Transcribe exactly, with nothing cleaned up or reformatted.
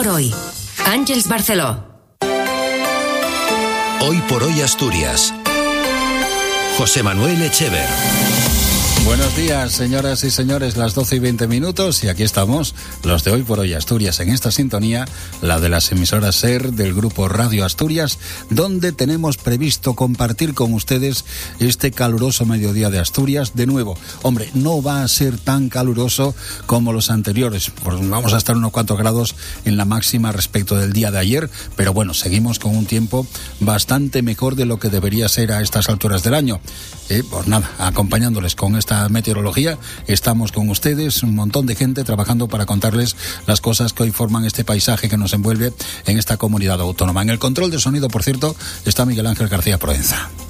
hoy. Àngels Barceló. Hoy por hoy Asturias. José Manuel Echever. Buenos días, señoras y señores, las doce y veinte minutos, y aquí estamos, los de Hoy por Hoy Asturias, en esta sintonía, la de las emisoras SER del Grupo Radio Asturias, donde tenemos previsto compartir con ustedes este caluroso mediodía de Asturias. De nuevo, hombre, no va a ser tan caluroso como los anteriores, pues vamos a estar unos cuantos grados en la máxima respecto del día de ayer, pero bueno, seguimos con un tiempo bastante mejor de lo que debería ser a estas alturas del año. Eh, pues nada, acompañándoles con esta meteorología, estamos con ustedes, un montón de gente trabajando para contarles las cosas que hoy forman este paisaje que nos envuelve en esta comunidad autónoma. En el control de sonido, por cierto, está Miguel Ángel García Proenza.